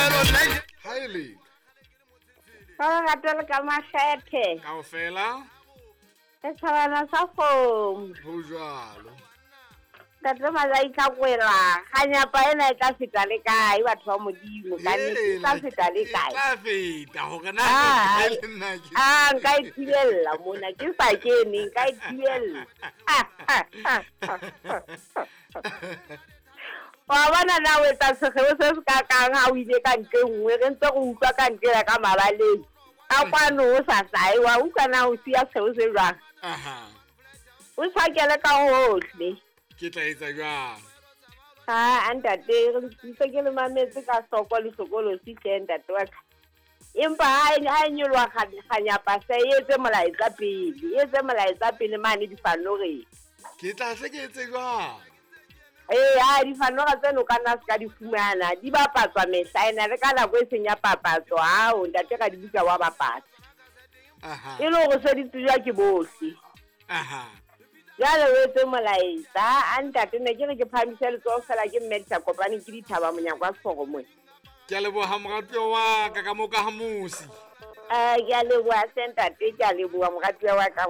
Hello, thank you. Highly. Ratela ka makgethe. Kaofela. E tshwana sa foam. Ho jwalo. Tatlo mazai ka kwela. Kanyapa ena e tla feta le kae batho ba modimo ka nnete tla feta le kae. Tla feta hore na le nna ke. Nka ithibella mona ke sa kene nka ithibella. Wa bona na o etsa segeo se se ka kang ha o ile ka ntle nngwe re ntse go utlwa ka ntle ka mabaleng. Ka kwano o sa sae wa utlwana o sia seo se jwang. O tshakele ka hohle. Ke tla etsa jwang? Ntate re ntse ke le mametse ka sokolo se tle ntate wa ka. Empa ha nyolwa kganyapa se etse molaetsa pele. Etse molaetsa pele mane difanore. Ke tla se ke etse jwang? Difanora tseno ka nna se ka di fumana di bapatswa mehla ena le ka nako e seng ya papatso ntate ka di buka wa bapatsa. E le hore se di tsejwa ke bohle. Jale o etse molaetsa ntate ne ke re ke phamiše letsoho fela ke mmedisa kopane ke dithaba monyako wa Seforo mona. Ke a leboha moratuwa wa ka moka ha mosi. Ke a leboha ntate ke a leboha moratuwa wa ka.